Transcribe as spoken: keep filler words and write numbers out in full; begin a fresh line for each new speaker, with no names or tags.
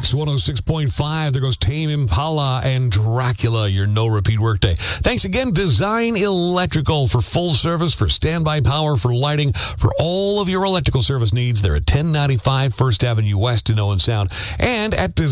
X one oh six point five. There goes Tame Impala and Dracula, your no-repeat workday. Thanks again, Design Electrical, for full service, for standby power, for lighting, for all of your electrical service needs. They're at ten ninety-five First Avenue West in Owen Sound. And at Design